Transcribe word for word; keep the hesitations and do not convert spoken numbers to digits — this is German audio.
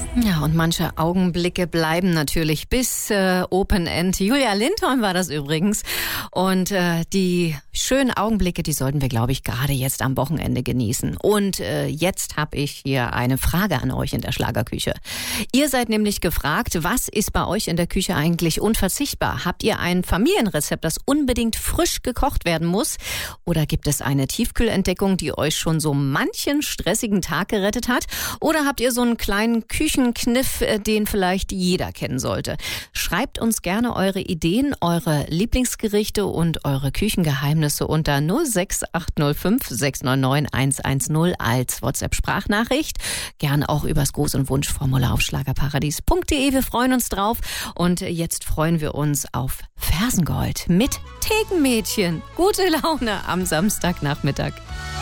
Ja, und manche Augenblicke bleiben natürlich bis äh, Open End. Julia Lindholm war das übrigens. Und äh, die schönen Augenblicke, die sollten wir, glaube ich, gerade jetzt am Wochenende genießen. Und äh, jetzt habe ich hier eine Frage an euch in der Schlagerküche. Ihr seid nämlich gefragt, was ist bei euch in der Küche eigentlich unverzichtbar? Habt ihr ein Familienrezept, das unbedingt frisch gekocht werden muss? Oder gibt es eine Tiefkühlentdeckung, die euch schon so manchen stressigen Tag gerettet hat? Oder habt ihr so einen kleinen Küchenkniff, den vielleicht jeder kennen sollte? Schreibt uns gerne eure Ideen, eure Lieblingsgerichte und eure Küchengeheimnisse unter null sechs acht null fünf sechs neun neun eins eins null als WhatsApp-Sprachnachricht. Gerne auch übers Gruß- und Wunschformular auf schlagerparadies punkt de. Wir freuen uns drauf. Und jetzt freuen wir uns auf Fersengold mit Thekenmädchen. Gute Laune am Samstagnachmittag.